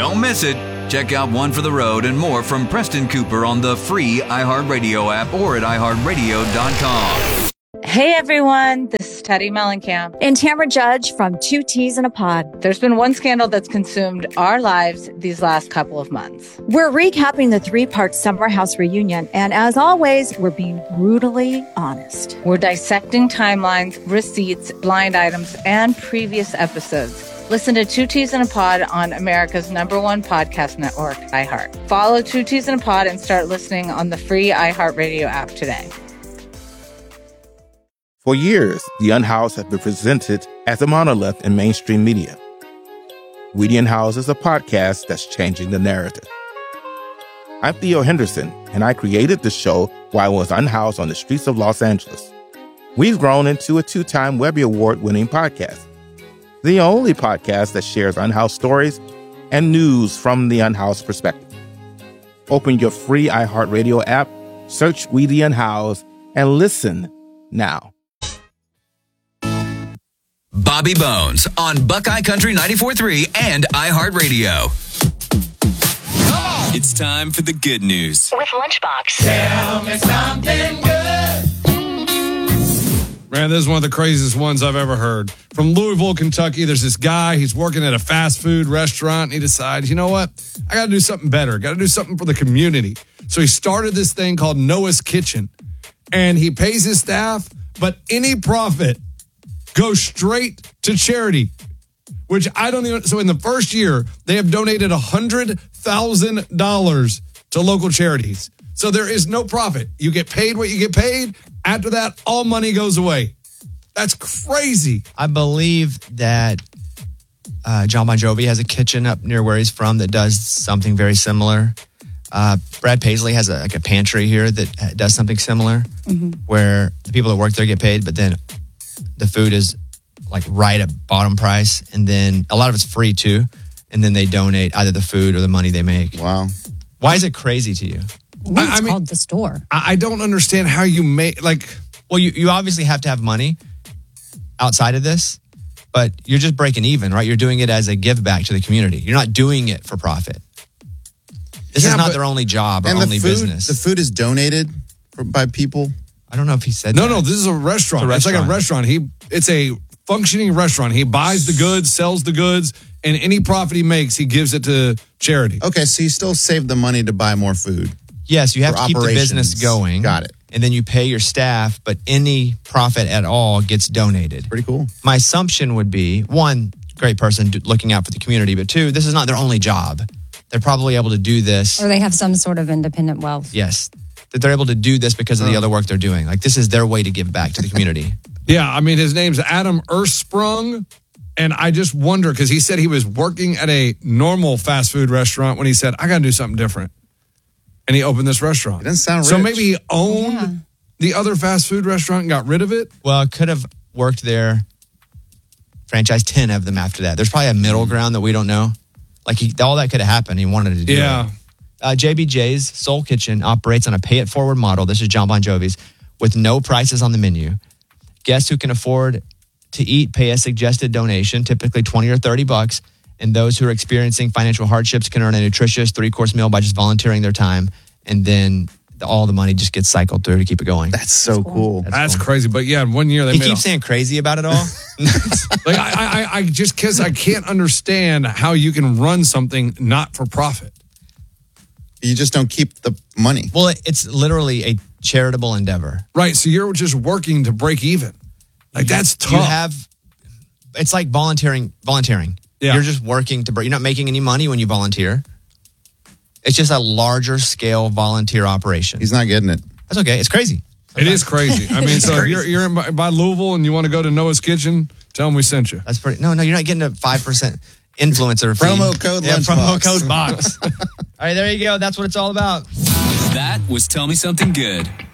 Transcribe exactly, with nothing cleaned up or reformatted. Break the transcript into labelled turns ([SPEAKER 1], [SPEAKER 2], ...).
[SPEAKER 1] Don't miss it. Check out One for the Road and more from Preston Cooper on the free iHeartRadio app or at i heart radio dot com.
[SPEAKER 2] Hey everyone, this is Teddy Mellencamp
[SPEAKER 3] and Tamara Judge from Two Teas in a Pod.
[SPEAKER 2] There's been one scandal that's consumed our lives these last couple of months.
[SPEAKER 3] We're recapping the three-part Summer House reunion, and as always, we're being brutally honest.
[SPEAKER 2] We're dissecting timelines, receipts, blind items, and previous episodes. Listen to Two Teas in a Pod on America's number one podcast network, iHeart. Follow Two Teas in a Pod and start listening on the free iHeartRadio app today.
[SPEAKER 4] For years, The Unhoused has been presented as a monolith in mainstream media. We The Unhoused is a podcast that's changing the narrative. I'm Theo Henderson, and I created the show while I was unhoused on the streets of Los Angeles. We've grown into a two-time Webby Award-winning podcast, the only podcast that shares unhoused stories and news from the unhoused perspective. Open your free iHeartRadio app, search We The Unhoused, and listen now.
[SPEAKER 1] Bobby Bones on Buckeye Country ninety-four point three and iHeartRadio.
[SPEAKER 5] It's time for the good news.
[SPEAKER 6] With Lunchbox.
[SPEAKER 7] Tell me something good. Man, this is one of the craziest ones I've ever heard. From Louisville, Kentucky, there's this guy. He's working at a fast food restaurant. And he decides, you know what? I got to do something better. Got to do something for the community. So he started this thing called Noah's Kitchen. And he pays his staff, but any profit goes straight to charity, which I don't even. So in the first year, they have donated one hundred thousand dollars to local charities. So there is no profit. You get paid what you get paid. After that, all money goes away. That's crazy.
[SPEAKER 8] I believe that uh, John Bon Jovi has a kitchen up near where he's from that does something very similar. Uh, Brad Paisley has a, like a pantry here that does something similar, mm-hmm. where the people that work there get paid, but then the food is like right at bottom price, and then a lot of it's free too, and then they donate either the food or the money they make.
[SPEAKER 9] Wow.
[SPEAKER 8] Why is it crazy to you?
[SPEAKER 10] It's I, I mean, called the store.
[SPEAKER 7] I, I don't understand how you make, like...
[SPEAKER 8] Well, you, you obviously have to have money outside of this, but you're just breaking even, right? You're doing it as a give back to the community. You're not doing it for profit. This yeah, is not but, their only job or only
[SPEAKER 9] the food,
[SPEAKER 8] business.
[SPEAKER 9] The food is donated for, by people?
[SPEAKER 8] I don't know if he said
[SPEAKER 7] no,
[SPEAKER 8] that.
[SPEAKER 7] No, no, this is a restaurant. It's, a restaurant. It's like a restaurant. He, It's a functioning restaurant. He buys the goods, sells the goods, and any profit he makes, he gives it to charity.
[SPEAKER 9] Okay, so you still save the money to buy more food.
[SPEAKER 8] Yes, you have to keep the business going.
[SPEAKER 9] Got it.
[SPEAKER 8] And then you pay your staff, but any profit at all gets donated.
[SPEAKER 9] Pretty cool.
[SPEAKER 8] My assumption would be, one, great person looking out for the community, but two, this is not their only job. They're probably able to do this.
[SPEAKER 10] Or they have some sort of independent wealth.
[SPEAKER 8] Yes. That they're able to do this because of the other work they're doing. Like, this is their way to give back to the community.
[SPEAKER 7] Yeah, I mean, his name's Adam Ersprung, and I just wonder, because he said he was working at a normal fast food restaurant when he said, I got to do something different. And he opened this restaurant.
[SPEAKER 9] It doesn't sound rich.
[SPEAKER 7] So maybe he owned yeah. the other fast food restaurant and got rid of it?
[SPEAKER 8] Well, could have worked there, franchised ten of them after that. There's probably a middle ground that we don't know. Like, he, all that could have happened. He wanted to do
[SPEAKER 7] yeah.
[SPEAKER 8] it. Uh, J B J's Soul Kitchen operates on a pay-it-forward model. This is John Bon Jovi's, with no prices on the menu. Guests who can afford to eat pay a suggested donation, typically twenty or thirty bucks, and those who are experiencing financial hardships can earn a nutritious three-course meal by just volunteering their time, and then the, all the money just gets cycled through to keep it going.
[SPEAKER 9] That's so
[SPEAKER 10] That's
[SPEAKER 9] cool.
[SPEAKER 10] cool.
[SPEAKER 7] That's, That's cool. crazy. But yeah, in one year they
[SPEAKER 8] he
[SPEAKER 7] made
[SPEAKER 8] keeps
[SPEAKER 7] a-
[SPEAKER 8] saying crazy about it all.
[SPEAKER 7] like I, I, I just because I can't understand how you can run something not for profit.
[SPEAKER 9] You just don't keep the money.
[SPEAKER 8] Well, it's literally a charitable endeavor.
[SPEAKER 7] Right. So you're just working to break even. Like, that's tough.
[SPEAKER 8] You have, it's like volunteering. Volunteering.
[SPEAKER 7] Yeah.
[SPEAKER 8] You're just working to break. You're not making any money when you volunteer. It's just a larger scale volunteer operation.
[SPEAKER 9] He's not getting it.
[SPEAKER 8] That's okay. It's crazy.
[SPEAKER 7] It is crazy. I mean, so if you're, you're in by, by Louisville and you want to go to Noah's Kitchen, tell them we sent you.
[SPEAKER 8] That's pretty. No, no, you're not getting a five percent influencer fee.
[SPEAKER 9] Promo code
[SPEAKER 8] yeah, promo
[SPEAKER 9] Lunchbox.
[SPEAKER 8] code box. All right, there you go. That's what it's all about.
[SPEAKER 5] That was Tell Me Something Good.